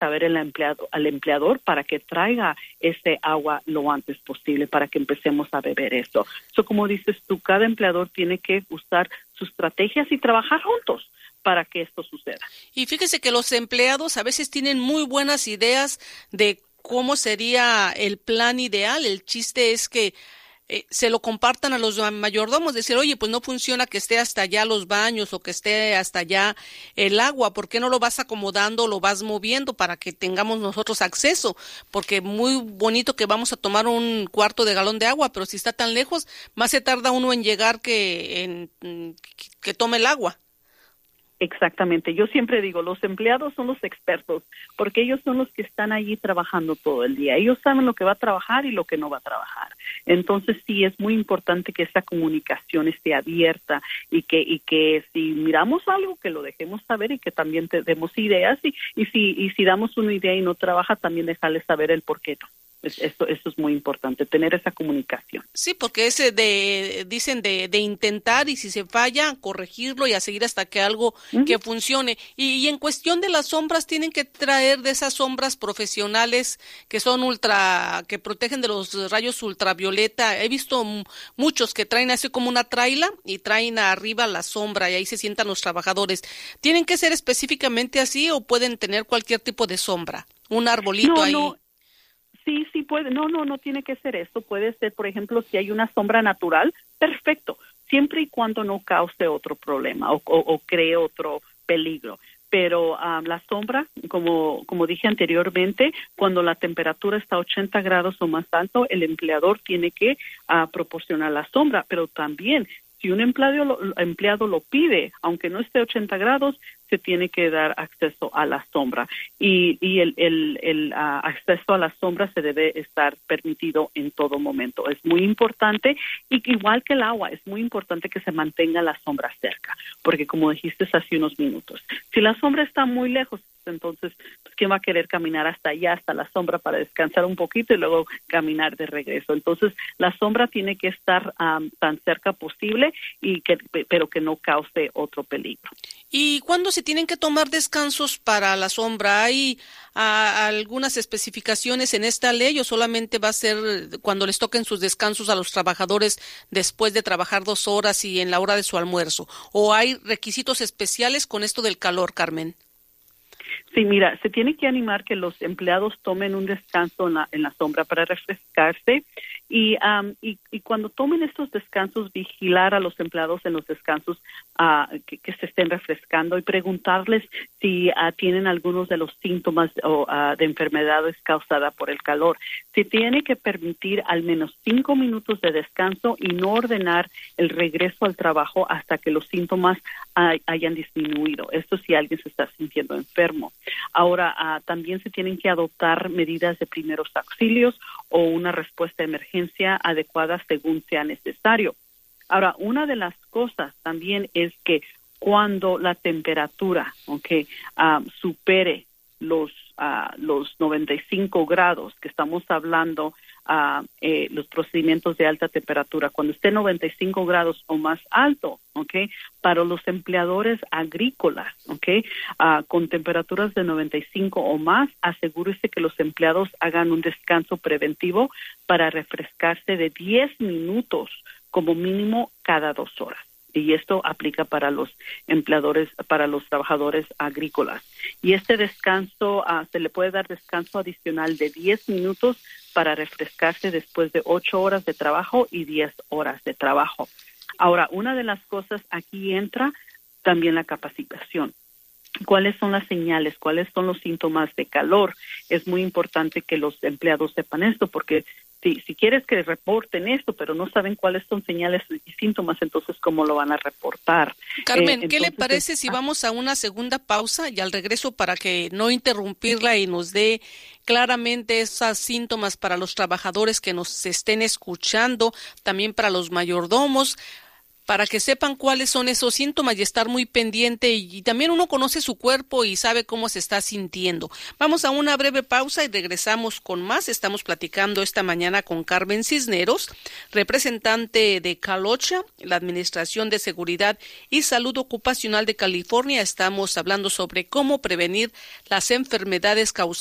saber al empleador para que traiga ese agua lo antes posible para que empecemos a beber eso. Como dices tú, cada empleador tiene que usar sus estrategias y trabajar juntos para que esto suceda. Y fíjese que los empleados a veces tienen muy buenas ideas de cómo sería el plan ideal. El chiste es que se lo compartan a los mayordomos, decir, oye, pues no funciona que esté hasta allá los baños o que esté hasta allá el agua, ¿por qué no lo vas acomodando, lo vas moviendo para que tengamos nosotros acceso? Porque muy bonito que vamos a tomar un cuarto de galón de agua, pero si está tan lejos, más se tarda uno en llegar que tome el agua. Exactamente. Yo siempre digo, los empleados son los expertos, porque ellos son los que están allí trabajando todo el día. Ellos saben lo que va a trabajar y lo que no va a trabajar. Entonces, sí, es muy importante que esa comunicación esté abierta y que si miramos algo, que lo dejemos saber y que también te demos ideas. Y si damos una idea y no trabaja, también dejarles saber el por qué no. Eso es muy importante, tener esa comunicación. Sí, porque dicen de intentar y si se falla, corregirlo y a seguir hasta que algo que funcione. Y en cuestión de las sombras, tienen que traer de esas sombras profesionales que son que protegen de los rayos ultravioleta. He visto muchos que traen así como una traila y traen arriba la sombra y ahí se sientan los trabajadores. ¿Tienen que ser específicamente así o pueden tener cualquier tipo de sombra? Un arbolito ahí. No. Sí puede. No tiene que ser eso. Puede ser, por ejemplo, si hay una sombra natural, perfecto, siempre y cuando no cause otro problema o cree otro peligro. Pero la sombra, como dije anteriormente, cuando la temperatura está a 80 grados o más alto, el empleador tiene que proporcionar la sombra, pero también si un empleado lo pide, aunque no esté a 80 grados, se tiene que dar acceso a la sombra. Y el acceso a la sombra se debe estar permitido en todo momento. Es muy importante, y igual que el agua, es muy importante que se mantenga la sombra cerca, porque como dijiste hace unos minutos, si la sombra está muy lejos, entonces, pues, ¿quién va a querer caminar hasta allá, hasta la sombra, para descansar un poquito y luego caminar de regreso? Entonces, la sombra tiene que estar tan cerca posible, pero que no cause otro peligro. ¿Y cuándo se tienen que tomar descansos para la sombra? ¿Hay algunas especificaciones en esta ley o solamente va a ser cuando les toquen sus descansos a los trabajadores después de trabajar 2 horas y en la hora de su almuerzo? ¿O hay requisitos especiales con esto del calor, Carmen? Sí, mira, se tiene que animar que los empleados tomen un descanso en la sombra para refrescarse y cuando tomen estos descansos, vigilar a los empleados en los descansos que se estén refrescando y preguntarles si tienen algunos de los síntomas de enfermedades causadas por el calor. Se tiene que permitir al menos 5 minutos de descanso y no ordenar el regreso al trabajo hasta que los síntomas hayan disminuido. Esto si alguien se está sintiendo enfermo. Ahora, también se tienen que adoptar medidas de primeros auxilios o una respuesta de emergencia adecuada según sea necesario. Ahora, una de las cosas también es que cuando la temperatura supere los 95 grados, que estamos hablando los procedimientos de alta temperatura, cuando esté 95 grados o más alto, para los empleadores agrícolas, con temperaturas de 95 o más, asegúrese que los empleados hagan un descanso preventivo para refrescarse de 10 minutos como mínimo cada 2 horas. Y esto aplica para los empleadores, para los trabajadores agrícolas. Y este descanso, se le puede dar descanso adicional de 10 minutos para refrescarse después de 8 horas de trabajo y 10 horas de trabajo. Ahora, una de las cosas aquí entra también la capacitación. ¿Cuáles son las señales? ¿Cuáles son los síntomas de calor? Es muy importante que los empleados sepan esto, porque si quieres que reporten esto, pero no saben cuáles son señales y síntomas, entonces ¿cómo lo van a reportar? Carmen, ¿qué le parece si vamos a una segunda pausa y al regreso, para que no interrumpirla y nos dé claramente esos síntomas para los trabajadores que nos estén escuchando, también para los mayordomos, para que sepan cuáles son esos síntomas y estar muy pendiente, y también uno conoce su cuerpo y sabe cómo se está sintiendo. Vamos a una breve pausa y regresamos con más. Estamos platicando esta mañana con Carmen Cisneros, representante de CalOSHA, la Administración de Seguridad y Salud Ocupacional de California. Estamos hablando sobre cómo prevenir las enfermedades causadas